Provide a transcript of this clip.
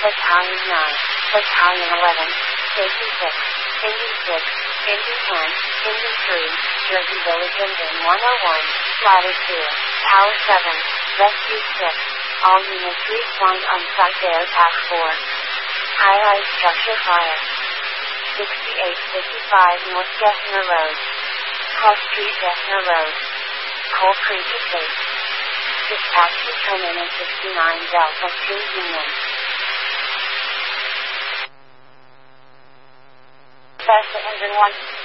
Battalion 9, Battalion 11, Safety 6, Indy 6, Indy 10, Indy 3, Jersey Village Engine 101, Ladder 2, Tower 7, Rescue 6. All units respond on site to Attack 4. High-rise structure fire. 6855 North Gessner Road. Cross Street Gessner Road. Coal Creek Estate. Dispatch to terminal 69 Delta 2 Union. Best Engine 1.